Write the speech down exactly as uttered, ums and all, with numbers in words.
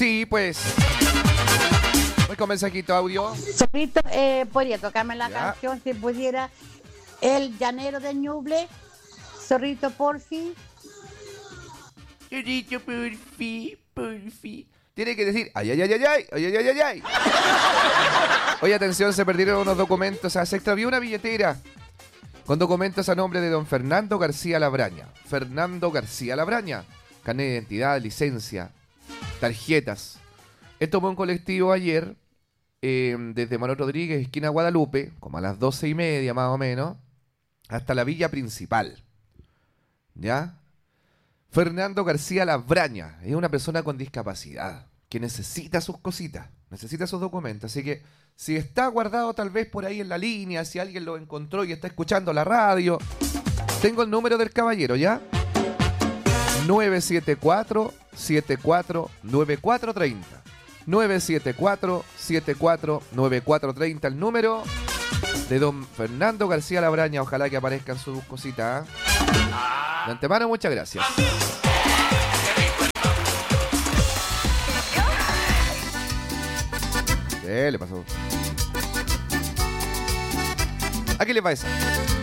Sí, pues. Voy con mensajito audio. Zorrito, eh, podría tocarme la Ya. canción si pudiera. El llanero de Ñuble. Zorrito, porfi. Zorrito, porfi, porfi. Tiene que decir, ay, ay, ay, ay, ay, ay, ay, ay, ay, ay. Oye, atención, se perdieron unos documentos. O sea, se extravió una billetera con documentos a nombre de don Fernando García Labraña. Fernando García Labraña. Carnet de identidad, licencia, tarjetas. Él tomó un colectivo ayer eh, desde Manuel Rodríguez, esquina Guadalupe, como a las doce y media más o menos, hasta la villa principal. ¿Ya? Fernando García Labraña es una persona con discapacidad que necesita sus cositas, necesita sus documentos. Así que si está guardado tal vez por ahí en la línea, si alguien lo encontró y está escuchando la radio, tengo el número del caballero, ¿ya? nueve siete cuatro, siete cuatro nueve cuatro tres cero. nueve siete cuatro, siete cuatro nueve cuatro tres cero, el número de don Fernando García Labraña. Ojalá que aparezcan sus cositas. ¿eh? De antemano, muchas gracias. ¿Qué le pasó? ¿A qué le pasa?